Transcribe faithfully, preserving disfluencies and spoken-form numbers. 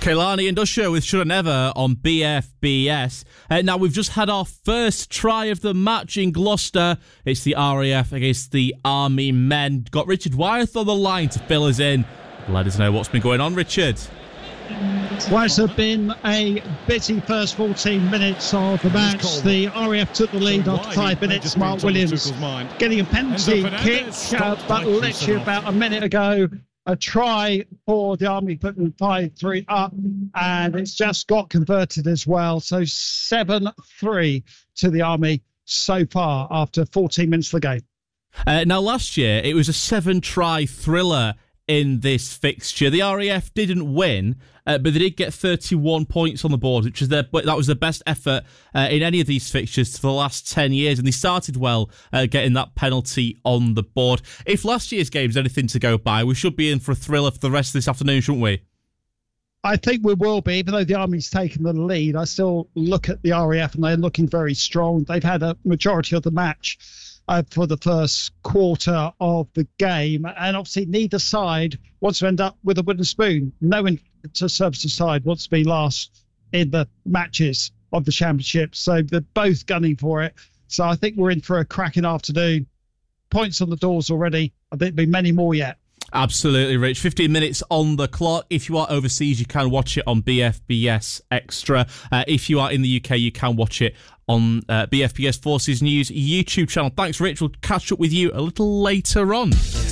Kehlani and Usher with Shoulda Never on B F B S. Uh, now, we've just had our first try of the match in Gloucester. It's the R A F against the Army men. Got Richard Wyeth on the line to fill us in. Let us know what's been going on, Richard. Well, it's been a busy first fourteen minutes of the match. The R A F took the lead after five minutes. Mark Williams getting a penalty kick, uh, but literally about a minute ago, a try for the Army, putting five three up, and it's just got converted as well. So seven three to the Army so far after fourteen minutes of the game. Uh, now, last year, it was a seven-try thriller in this fixture. The R A F didn't win, uh, but they did get thirty-one points on the board, which is their, that was the best effort uh, in any of these fixtures for the last ten years, and they started well uh, getting that penalty on the board. If last year's game is anything to go by, we should be in for a thriller for the rest of this afternoon, shouldn't we? I think we will be, even though the Army's taken the lead. I still look at the R A F and they're looking very strong. They've had a majority of the match Uh, for the first quarter of the game, and obviously neither side wants to end up with a wooden spoon. No inter-services side wants to be last in the matches of the championship, so they're both gunning for it. So I think we're in for a cracking afternoon. Points on the doors already. I think there'll be many more yet. Absolutely, Rich. fifteen minutes on the clock. If you are overseas, you can watch it on B F B S Extra. Uh, if you are in the U K, you can watch it on uh, B F B S Forces News YouTube channel. Thanks, Rich. We'll catch up with you a little later on.